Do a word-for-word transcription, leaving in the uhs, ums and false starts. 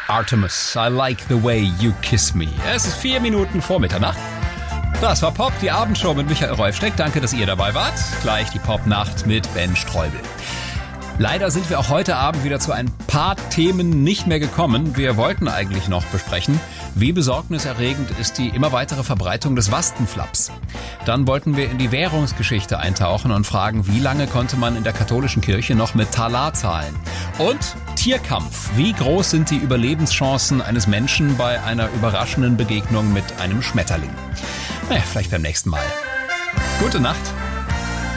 Artemis, I like the way you kiss me. Es ist vier Minuten vor Mitternacht. Das war Pop, die Abendshow mit Michael Rolfsteck. Danke, dass ihr dabei wart. Gleich die Popnacht mit Ben Streubel. Leider sind wir auch heute Abend wieder zu ein paar Themen nicht mehr gekommen. Wir wollten eigentlich noch besprechen, wie besorgniserregend ist die immer weitere Verbreitung des Wastenflaps. Dann wollten wir in die Währungsgeschichte eintauchen und fragen, wie lange konnte man in der katholischen Kirche noch mit Talar zahlen? Und Tierkampf. Wie groß sind die Überlebenschancen eines Menschen bei einer überraschenden Begegnung mit einem Schmetterling? Naja, vielleicht beim nächsten Mal. Gute Nacht.